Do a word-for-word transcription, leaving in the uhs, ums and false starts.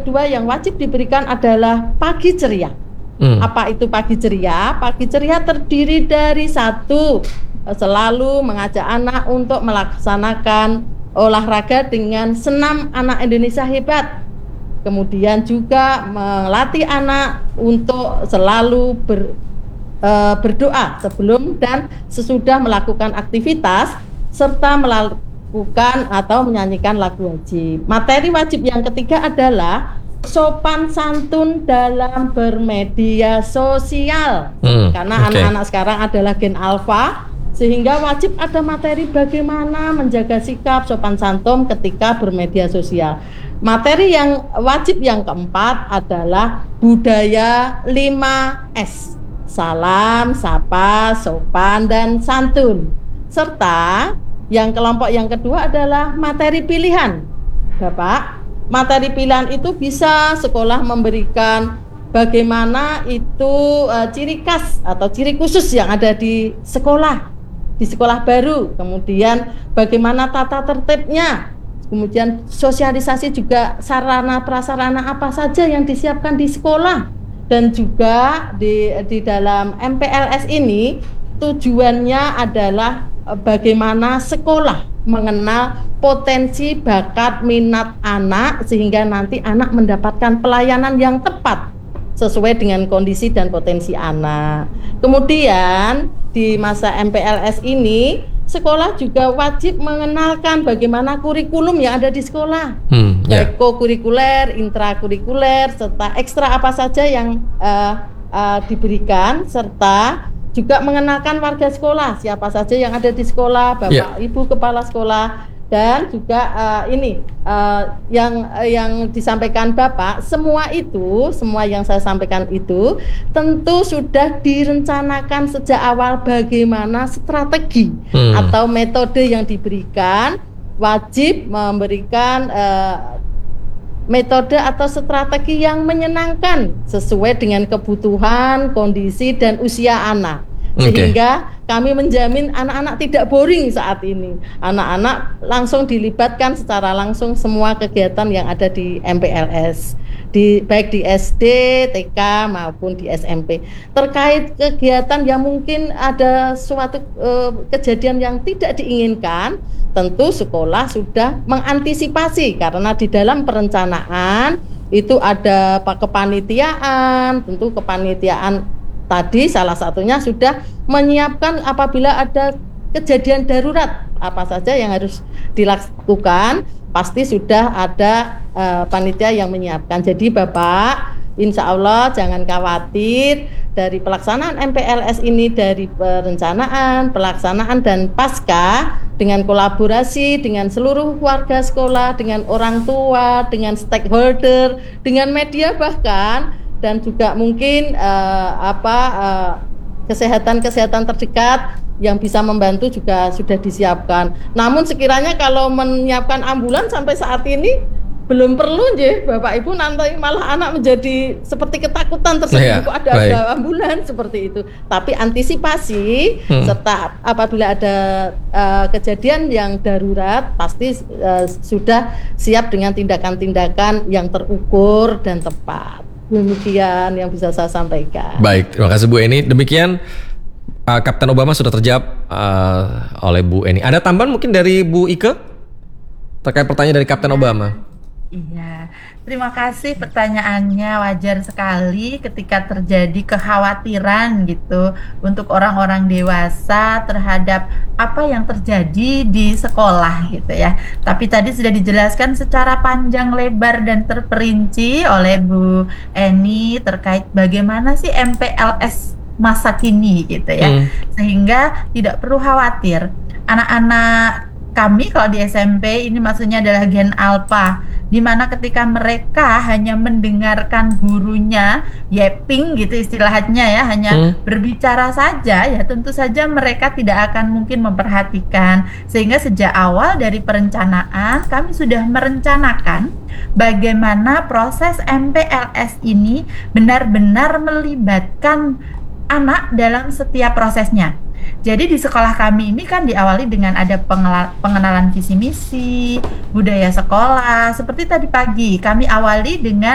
kedua yang wajib diberikan adalah pagi ceria. Hmm. Apa itu pagi ceria? Pagi ceria terdiri dari satu, selalu mengajak anak untuk melaksanakan olahraga dengan senam anak Indonesia hebat. Kemudian juga melatih anak untuk selalu ber, e, berdoa sebelum dan sesudah melakukan aktivitas, serta melakukan atau menyanyikan lagu wajib. Materi wajib yang ketiga adalah sopan santun dalam bermedia sosial. Hmm, karena okay. anak-anak sekarang adalah gen alfa, sehingga wajib ada materi bagaimana menjaga sikap sopan santun ketika bermedia sosial. Materi yang wajib yang keempat adalah budaya lima S. Salam, sapa, sopan, dan santun. Serta yang kelompok yang kedua adalah materi pilihan. Bapak, materi pilihan itu bisa sekolah memberikan bagaimana itu uh, ciri khas atau ciri khusus yang ada di sekolah, di sekolah baru. Kemudian bagaimana tata tertibnya. Kemudian sosialisasi juga sarana prasarana apa saja yang disiapkan di sekolah. Dan juga di, di dalam M P L S ini tujuannya adalah bagaimana sekolah mengenal potensi, bakat, minat anak sehingga nanti anak mendapatkan pelayanan yang tepat sesuai dengan kondisi dan potensi anak. Kemudian di masa M P L S ini sekolah juga wajib mengenalkan bagaimana kurikulum yang ada di sekolah, hmm, yeah. baik co-kurikuler, intrakurikuler, serta ekstra apa saja yang uh, uh, diberikan, serta juga mengenalkan warga sekolah, siapa saja yang ada di sekolah, bapak, yeah. ibu kepala sekolah, dan juga uh, ini uh, yang uh, yang disampaikan bapak, semua itu, semua yang saya sampaikan itu tentu sudah direncanakan sejak awal bagaimana strategi hmm. atau metode yang diberikan, wajib memberikan uh, metode atau strategi yang menyenangkan sesuai dengan kebutuhan, kondisi, dan usia anak. Sehingga okay. kami menjamin anak-anak tidak boring saat ini. Anak-anak langsung dilibatkan secara langsung semua kegiatan yang ada di M P L S, di, baik di S D, T K maupun di S M P. Terkait kegiatan yang mungkin ada suatu uh, kejadian yang tidak diinginkan, tentu sekolah sudah mengantisipasi karena di dalam perencanaan itu ada kepanitiaan, tentu kepanitiaan tadi salah satunya sudah menyiapkan apabila ada kejadian darurat apa saja yang harus dilakukan, pasti sudah ada uh, panitia yang menyiapkan. Jadi Bapak, insya Allah jangan khawatir dari pelaksanaan M P L S ini, dari perencanaan, pelaksanaan, dan pasca dengan kolaborasi dengan seluruh warga sekolah, dengan orang tua, dengan stakeholder, dengan media bahkan, dan juga mungkin uh, apa uh, kesehatan-kesehatan terdekat yang bisa membantu juga sudah disiapkan. Namun sekiranya kalau menyiapkan ambulans sampai saat ini belum perlu nggih Bapak Ibu, nanti malah anak menjadi seperti ketakutan tersebut, kok ada, ada ambulans seperti itu. Tapi antisipasi hmm. serta apabila ada uh, kejadian yang darurat pasti uh, sudah siap dengan tindakan-tindakan yang terukur dan tepat. Demikian yang bisa saya sampaikan. Baik, terima kasih Bu Eni. Demikian uh, Kapten Obama sudah terjawab uh, oleh Bu Eni. Ada tambahan mungkin dari Bu Ike terkait pertanyaan dari Kapten Obama? Iya, terima kasih pertanyaannya. Wajar sekali ketika terjadi kekhawatiran gitu untuk orang-orang dewasa terhadap apa yang terjadi di sekolah gitu ya. Tapi tadi sudah dijelaskan secara panjang lebar dan terperinci oleh Bu Eni terkait bagaimana sih M P L S masa kini gitu ya. Hmm. Sehingga tidak perlu khawatir. Anak-anak kami kalau di S M P ini maksudnya adalah gen alpha, di mana ketika mereka hanya mendengarkan gurunya yapping gitu istilahnya ya, hanya hmm. berbicara saja, ya tentu saja mereka tidak akan mungkin memperhatikan. Sehingga sejak awal dari perencanaan kami sudah merencanakan bagaimana proses M P L S ini benar-benar melibatkan anak dalam setiap prosesnya. Jadi di sekolah kami ini kan diawali dengan ada pengenalan visi misi, budaya sekolah. Seperti tadi pagi kami awali dengan